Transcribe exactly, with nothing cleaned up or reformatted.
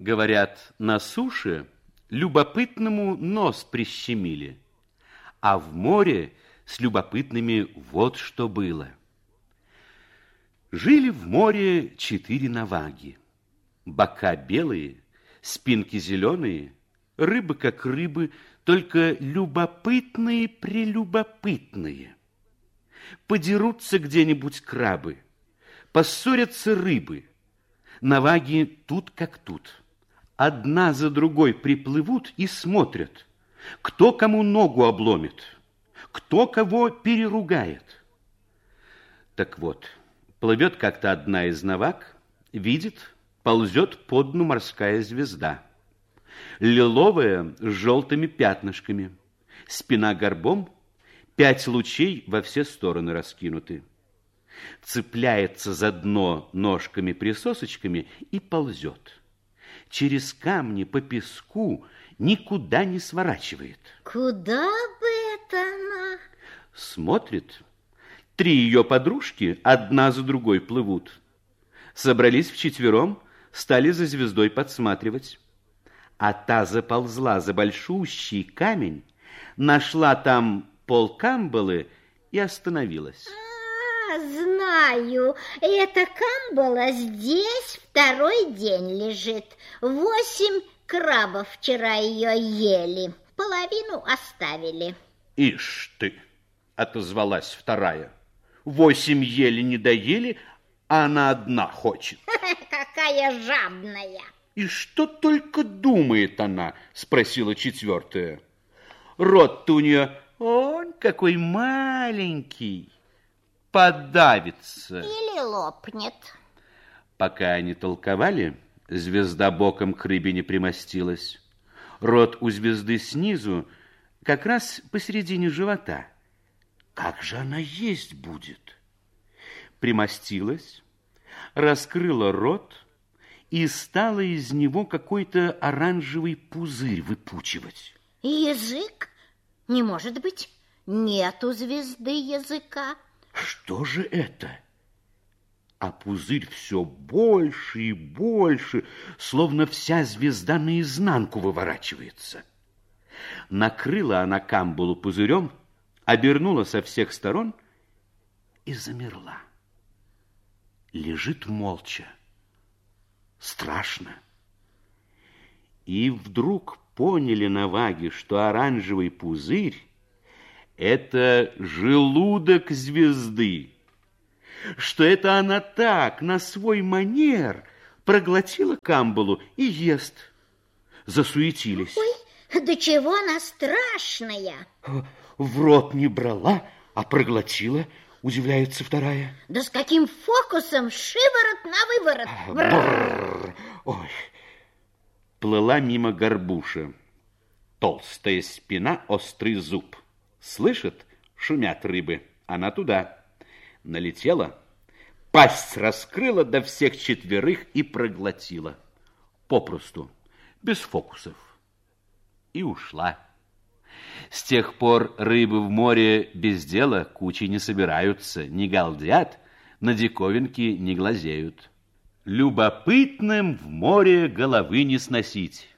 Говорят, на суше любопытному нос прищемили, а в море с любопытными вот что было. Жили в море четыре наваги. Бока белые, спинки зеленые, рыбы как рыбы, только любопытные-прелюбопытные. Подерутся где-нибудь крабы, поссорятся рыбы. Наваги тут как тут. Одна за другой приплывут и смотрят, кто кому ногу обломит, кто кого переругает. Так вот, плывет как-то одна из наваг, видит, ползет по дну морская звезда. Лиловая с желтыми пятнышками, спина горбом, пять лучей во все стороны раскинуты. Цепляется за дно ножками-присосочками и ползет. Через камни по песку никуда не сворачивает. Куда бы это она? Смотрит. Три ее подружки одна за другой плывут. Собрались вчетвером, стали за звездой подсматривать. А та заползла за большущий камень, нашла там полкамбалы и остановилась. А, знаю, эта камбала здесь второй день лежит. Восемь крабов вчера ее ели, половину оставили. Ишь ты, отозвалась вторая. Восемь ели не доели, а она одна хочет. Какая жадная! И что только думает она, спросила четвертая. Рот-то у нее, он какой маленький, подавится. Или лопнет. Пока они толковали, звезда боком к рыбе не примостилась. Рот у звезды снизу, как раз посередине живота. Как же она есть будет? Примостилась, раскрыла рот и стала из него какой-то оранжевый пузырь выпучивать. Язык? Не может быть. Нет у звезды языка. Что же это? А пузырь все больше и больше, словно вся звезда наизнанку выворачивается. Накрыла она камбалу пузырем, обернула со всех сторон и замерла. Лежит молча. Страшно. И вдруг поняли наваги, что оранжевый пузырь — это желудок звезды, что это она так, на свой манер, проглотила камбалу и ест. Засуетились. Ой, да чего она страшная? В рот не брала, а проглотила, удивляется вторая. Да с каким фокусом, шиворот на выворот. Бррр. Ой. Плыла мимо горбуша. Толстая спина, острый зуб. Слышит, шумят рыбы. Она туда. Налетела, пасть раскрыла до всех четверых и проглотила. Попросту, без фокусов. И ушла. С тех пор рыбы в море без дела кучей не собираются, не галдят, на диковинки не глазеют. Любопытным в море головы не сносить.